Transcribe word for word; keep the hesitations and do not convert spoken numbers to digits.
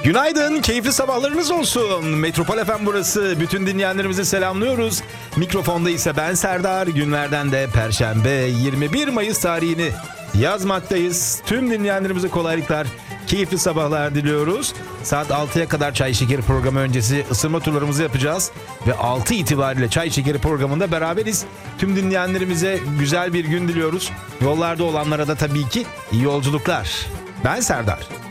Günaydın, keyifli sabahlarınız olsun. Metropol F M burası. Bütün dinleyenlerimizi selamlıyoruz. Mikrofonda ise ben Serdar. Günlerden de Perşembe yirmi bir Mayıs tarihini yazmaktayız. Tüm dinleyenlerimize kolaylıklar, keyifli sabahlar diliyoruz. Saat altıya kadar Çay Şekeri programı öncesi ısınma turlarımızı yapacağız. Ve altı itibariyle Çay Şekeri programında beraberiz. Tüm dinleyenlerimize güzel bir gün diliyoruz. Yollarda olanlara da tabii ki iyi yolculuklar. Ben Serdar.